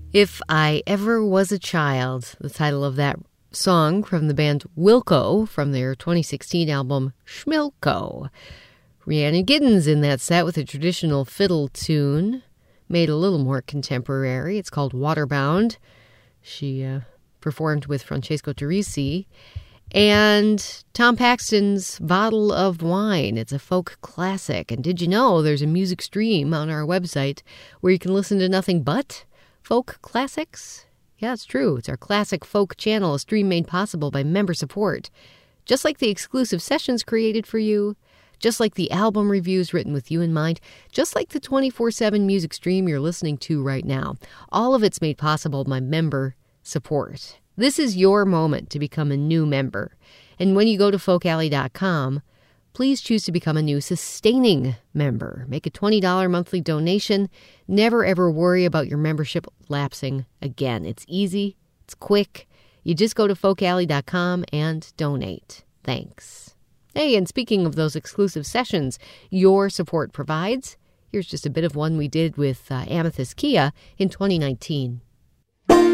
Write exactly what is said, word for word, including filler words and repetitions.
If I Ever Was a Child, the title of that song from the band Wilco from their twenty sixteen album Schmilko. Rhiannon Giddens in that set with a traditional fiddle tune, made a little more contemporary. It's called Waterbound. She uh, performed with Francesco Turrisi. And Tom Paxton's Bottle of Wine. It's a folk classic. And did you know there's a music stream on our website where you can listen to nothing but folk classics? Yeah, it's true. It's our classic folk channel, a stream made possible by member support. Just like the exclusive sessions created for you, just like the album reviews written with you in mind, just like the twenty-four seven music stream you're listening to right now. All of it's made possible by member support. This is your moment to become a new member. And when you go to folk alley dot com, please choose to become a new sustaining member. Make a twenty dollars monthly donation. Never, ever worry about your membership lapsing again. It's easy. It's quick. You just go to folk alley dot com and donate. Thanks. Hey, and speaking of those exclusive sessions your support provides, here's just a bit of one we did with uh, Amethyst Kia in twenty nineteen.